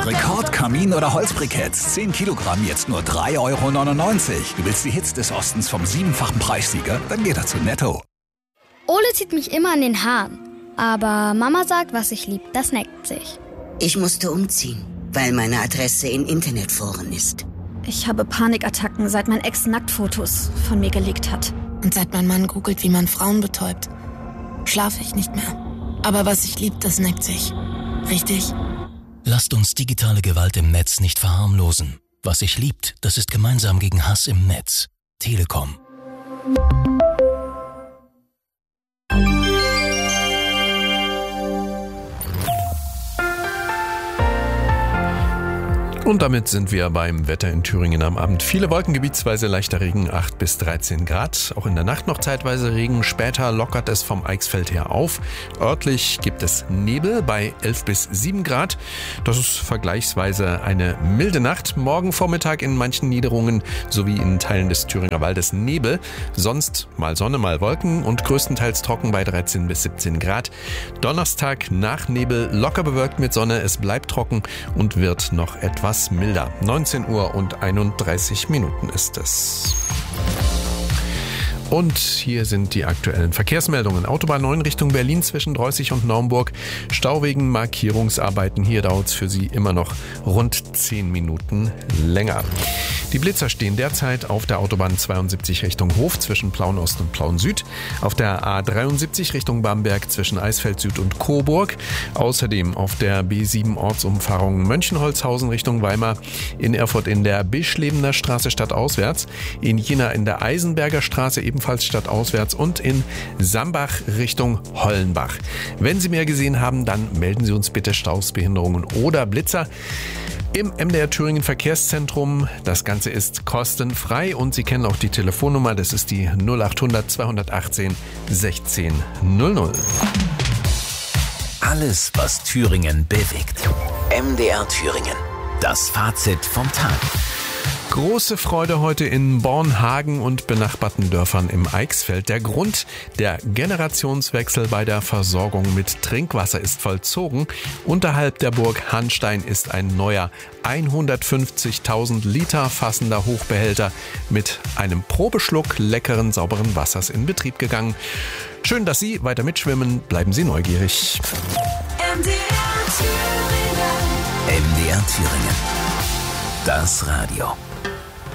Rekordkamin oder Holzbriketts. 10 Kilogramm, jetzt nur 3,99 €. Du willst die Hits des Ostens vom 7-fachen Preissieger? Dann geh doch zu Netto. Ole zieht mich immer an den Haaren. Aber Mama sagt, was ich lieb, das neckt sich. Ich musste umziehen, weil meine Adresse in Internetforen ist. Ich habe Panikattacken, seit mein Ex Nacktfotos von mir gelegt hat. Und seit mein Mann googelt, wie man Frauen betäubt, schlafe ich nicht mehr. Aber was ich lieb, das neckt sich. Richtig? Lasst uns digitale Gewalt im Netz nicht verharmlosen. Was sich liebt, das ist gemeinsam gegen Hass im Netz. Telekom. Und damit sind wir beim Wetter in Thüringen am Abend. Viele Wolken, gebietsweise leichter Regen, 8 bis 13 Grad. Auch in der Nacht noch zeitweise Regen. Später lockert es vom Eichsfeld her auf. Örtlich gibt es Nebel bei 11 bis 7 Grad. Das ist vergleichsweise eine milde Nacht. Morgen Vormittag in manchen Niederungen sowie in Teilen des Thüringer Waldes Nebel. Sonst mal Sonne, mal Wolken und größtenteils trocken bei 13 bis 17 Grad. Donnerstag nach Nebel locker bewölkt mit Sonne. Es bleibt trocken und wird noch etwas milder. 19 Uhr und 31 Minuten ist es. Und hier sind die aktuellen Verkehrsmeldungen. Autobahn 9 Richtung Berlin zwischen Dreußig und Naumburg. Stau wegen Markierungsarbeiten. Hier dauert es für Sie immer noch rund 10 Minuten länger. Die Blitzer stehen derzeit auf der Autobahn 72 Richtung Hof zwischen Plauen Ost und Plauen Süd, auf der A73 Richtung Bamberg zwischen Eisfeld Süd und Coburg, außerdem auf der B7 Ortsumfahrung Mönchenholzhausen Richtung Weimar, in Erfurt in der Bischlebener Straße stadtauswärts, in Jena in der Eisenberger Straße ebenfalls stadtauswärts und in Sambach Richtung Hollenbach. Wenn Sie mehr gesehen haben, dann melden Sie uns bitte Staus, Behinderungen oder Blitzer im MDR Thüringen Verkehrszentrum. Das Ganze ist kostenfrei und Sie kennen auch die Telefonnummer. Das ist die 0800 218 1600. Alles, was Thüringen bewegt. MDR Thüringen. Das Fazit vom Tag. Große Freude heute in Bornhagen und benachbarten Dörfern im Eichsfeld. Der Grund, der Generationswechsel bei der Versorgung mit Trinkwasser ist vollzogen. Unterhalb der Burg Hanstein ist ein neuer 150.000 Liter fassender Hochbehälter mit einem Probeschluck leckeren, sauberen Wassers in Betrieb gegangen. Schön, dass Sie weiter mitschwimmen. Bleiben Sie neugierig. MDR Thüringen. Das Radio.